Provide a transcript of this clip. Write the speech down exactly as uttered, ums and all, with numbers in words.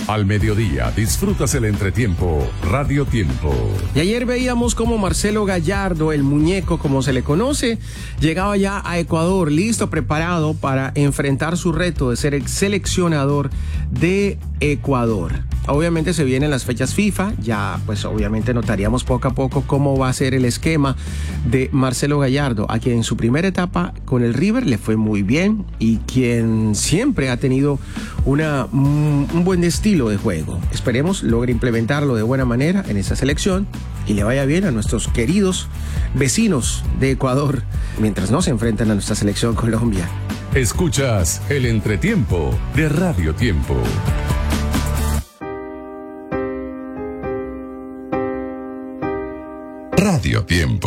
Al mediodía disfrutas el entretiempo Radio Tiempo. Y ayer veíamos cómo Marcelo Gallardo, el muñeco como se le conoce, llegaba ya a Ecuador listo, preparado para enfrentar su reto de ser el seleccionador de Ecuador. Obviamente se vienen las fechas FIFA, ya pues obviamente notaríamos poco a poco cómo va a ser el esquema de Marcelo Gallardo, a quien en su primera etapa con el River le fue muy bien y quien siempre ha tenido una, un, un buen estilo de juego. Esperemos logre implementarlo de buena manera en esa selección y le vaya bien a nuestros queridos vecinos de Ecuador mientras no se enfrentan a nuestra selección Colombia. Escuchas el entretiempo de Radio Tiempo. Radio Tiempo.